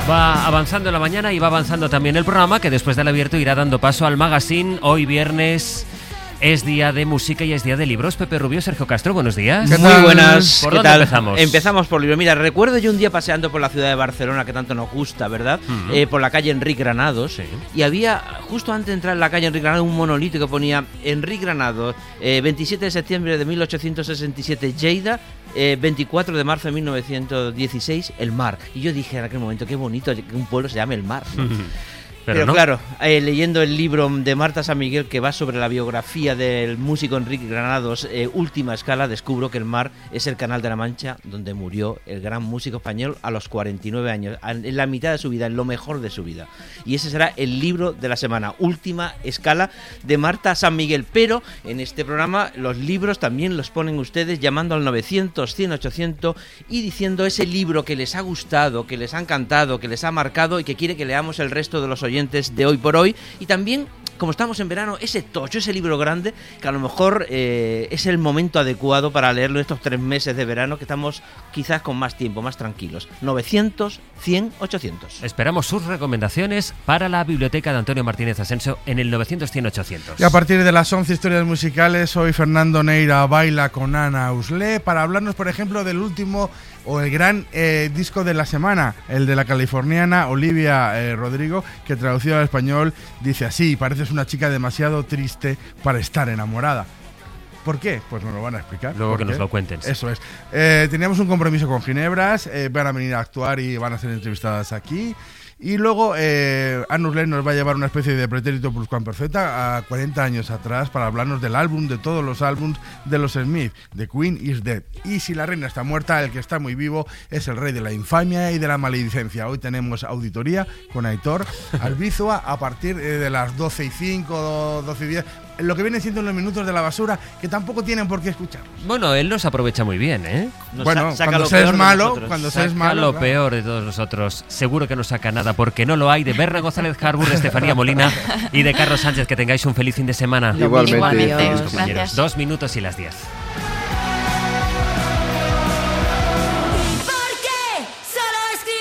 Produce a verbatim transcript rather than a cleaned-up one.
Va avanzando la mañana y va avanzando también el programa, que después del abierto irá dando paso al magazine. Hoy viernes es día de música y es día de libros. Pepe Rubio, Sergio Castro, buenos días. Muy buenas. ¿Por ¿Qué dónde tal? empezamos? Empezamos por libros. Mira, recuerdo yo un día paseando por la ciudad de Barcelona, que tanto nos gusta, ¿verdad? Uh-huh. eh, por la calle Enric Granados. Sí. Y había, justo antes de entrar en la calle Enric Granados, un monolito que ponía Enric Granados, eh, veintisiete de septiembre de mil ochocientos sesenta y siete, Lleida, eh, veinticuatro de marzo de mil novecientos dieciséis, El Mar. Y yo dije en aquel momento, qué bonito que un pueblo se llame El Mar, ¿no? Uh-huh. Pero, Pero no. claro, eh, leyendo el libro de Marta San Miguel, que va sobre la biografía del músico Enric Granados, eh, Última Escala, descubro que El Mar es el Canal de la Mancha donde murió el gran músico español a los cuarenta y nueve años, en la mitad de su vida, en lo mejor de su vida. Y ese será el libro de la semana, Última Escala, de Marta San Miguel. Pero en este programa los libros también los ponen ustedes llamando al novecientos, cien, ochocientos y diciendo ese libro que les ha gustado, que les ha encantado, que les ha marcado y que quiere que leamos el resto de los oyentes de hoy por hoy. Y también, como estamos en verano, ese tocho, ese libro grande que a lo mejor eh, es el momento adecuado para leerlo en estos tres meses de verano, que estamos quizás con más tiempo, más tranquilos. novecientos, cien, ochocientos. Esperamos sus recomendaciones para la biblioteca de Antonio Martínez Asensio en el novecientos, cien, ochocientos. Y a partir de las once historias musicales, hoy Fernando Neira baila con Ana Uslé para hablarnos, por ejemplo, del último o el gran eh, disco de la semana, el de la californiana Olivia eh, Rodrigo, que traducido al español dice así: pareces una chica demasiado triste para estar enamorada. ¿Por qué? Pues nos lo van a explicar. Luego que nos lo cuenten. Eso es. Eh, teníamos un compromiso con Ginebras, eh, van a venir a actuar y van a ser entrevistadas aquí. Y luego eh, Ana Uslé nos va a llevar una especie de pretérito pluscuamperfecta a cuarenta años atrás para hablarnos del álbum, de todos los álbums de los Smith, The Queen is Dead. Y si la reina está muerta, el que está muy vivo es el rey de la infamia y de la maledicencia. Hoy tenemos auditoría con Aitor Albizua a partir de las doce y cinco, doce y diez. Lo que viene siendo los minutos de la basura, que tampoco tienen por qué escucharlos. Bueno, él los aprovecha muy bien, ¿eh? Nos bueno, sa- cuando se es malo, cuando se es malo, lo claro. peor de todos nosotros. Seguro que no saca nada, porque no lo hay. De Berna González Harbour, Estefanía Molina y de Carlos Sánchez. Que tengáis un feliz fin de semana. Igualmente. Igualmente. Gracias. Dos minutos y las diez.